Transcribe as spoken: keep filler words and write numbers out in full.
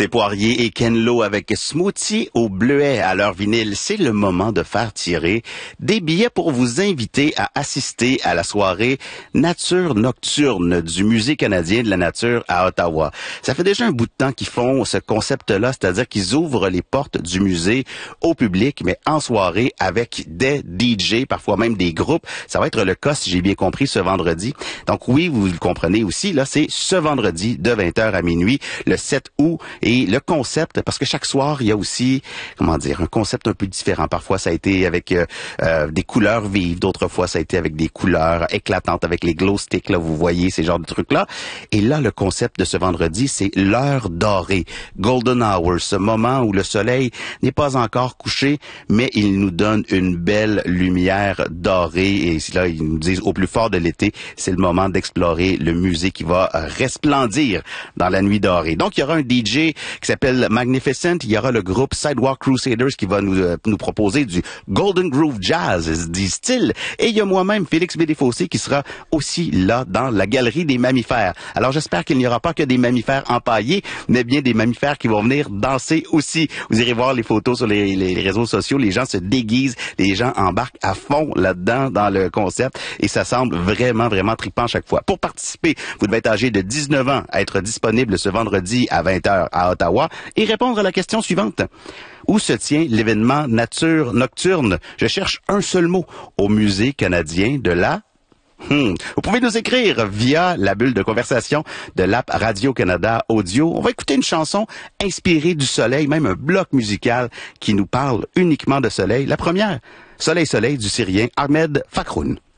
C'est Poirier et Ken Lo avec Smoothie au bleuet à leur vinyle. C'est le moment de faire tirer des billets pour vous inviter à assister à la soirée Nature Nocturne du Musée canadien de la nature à Ottawa. Ça fait déjà un bout de temps qu'ils font ce concept-là, c'est-à-dire qu'ils ouvrent les portes du musée au public, mais en soirée avec des D J, parfois même des groupes. Ça va être le cas, si j'ai bien compris, ce vendredi. Donc oui, vous le comprenez aussi, là, c'est ce vendredi de vingt heures à minuit, le sept août. Et le concept, parce que chaque soir, il y a aussi, comment dire, un concept un peu différent. Parfois, ça a été avec euh, euh, des couleurs vives. D'autres fois, ça a été avec des couleurs éclatantes, avec les glow sticks, là, vous voyez, ces genres de trucs-là. Et là, le concept de ce vendredi, c'est l'heure dorée. Golden Hour, ce moment où le soleil n'est pas encore couché, mais il nous donne une belle lumière dorée. Et là, ils nous disent, au plus fort de l'été, c'est le moment d'explorer le musée qui va resplendir dans la nuit dorée. Donc, il y aura un D J qui s'appelle Magnificent. Il y aura le groupe Sidewalk Crusaders qui va nous, euh, nous proposer du Golden Groove Jazz, disent-ils. Et il y a moi-même, Félix Bédéfossé, qui sera aussi là dans la galerie des mammifères. Alors j'espère qu'il n'y aura pas que des mammifères empaillés, mais bien des mammifères qui vont venir danser aussi. Vous irez voir les photos sur les, les réseaux sociaux. Les gens se déguisent, les gens embarquent à fond là-dedans dans le concept et ça semble vraiment, vraiment trippant chaque fois. Pour participer, vous devez être âgé de dix-neuf ans, être disponible ce vendredi à vingt heures à Ottawa et répondre à la question suivante. Où se tient l'événement Nature Nocturne? Je cherche un seul mot. Au Musée canadien de la... Hmm. Vous pouvez nous écrire via la bulle de conversation de l'app Radio-Canada Audio. On va écouter une chanson inspirée du soleil, même un bloc musical qui nous parle uniquement de soleil. La première, Soleil Soleil du Syrien Ahmed Fakhroun.